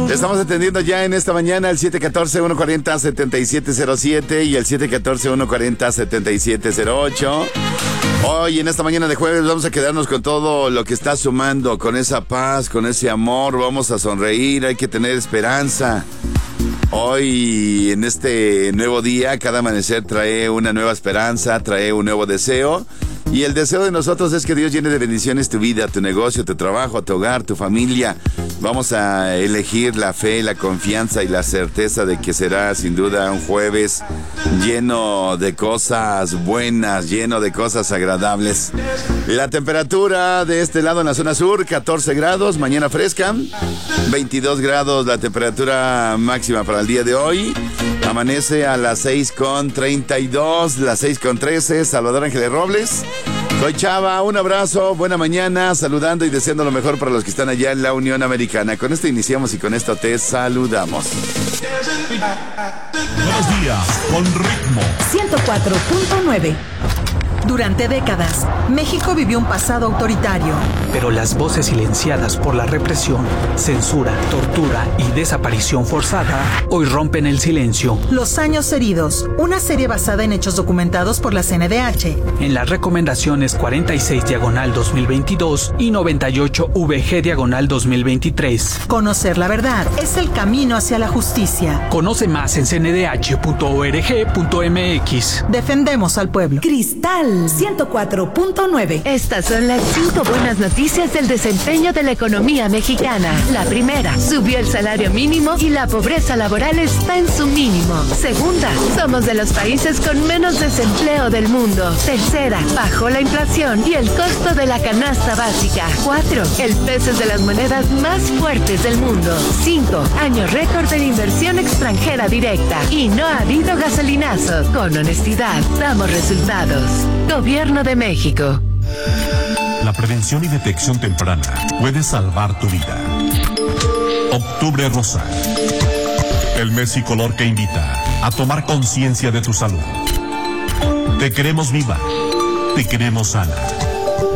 Estamos atendiendo ya en esta mañana el 714-140-7707 y el 714-140-7708. Hoy, en esta mañana de jueves, vamos a quedarnos con todo lo que está sumando, con esa paz, con ese amor. Vamos a sonreír, hay que tener esperanza. Hoy, en este nuevo día, cada amanecer trae una nueva esperanza, trae un nuevo deseo. Y el deseo de nosotros es que Dios llene de bendiciones tu vida, tu negocio, tu trabajo, tu hogar, tu familia. Vamos a elegir la fe, la confianza y la certeza de que será sin duda un jueves lleno de cosas buenas, lleno de cosas agradables. La temperatura de este lado en la zona sur, 14 grados, mañana fresca, 22 grados la temperatura máxima para el día de hoy. Amanece a las 6:32, las 6:13, Salvador Ángeles Robles. Soy Chava, un abrazo, buena mañana, saludando y deseando lo mejor para los que están allá en la Unión Americana. Con esto iniciamos y con esto te saludamos. Buenos días, con ritmo. 104.9. Durante décadas, México vivió un pasado autoritario. Pero las voces silenciadas por la represión, censura, tortura y desaparición forzada hoy rompen el silencio. Los años heridos, una serie basada en hechos documentados por la CNDH. En las recomendaciones 46/2022 y 98/VG/2023. Conocer la verdad es el camino hacia la justicia. Conoce más en cndh.org.mx. Defendemos al pueblo. Cristal 104.9. Estas son las 5 buenas noticias del desempeño de la economía mexicana. La primera, subió el salario mínimo y la pobreza laboral está en su mínimo. Segunda, somos de los países con menos desempleo del mundo. Tercera, bajó la inflación y el costo de la canasta básica. 4, el peso es de las monedas más fuertes del mundo. 5, año récord de inversión extranjera directa. Y no ha habido gasolinazos. Con honestidad, damos resultados. Gobierno de México. La prevención y detección temprana puede salvar tu vida. Octubre Rosa. El mes y color que invita a tomar conciencia de tu salud. Te queremos viva. Te queremos sana.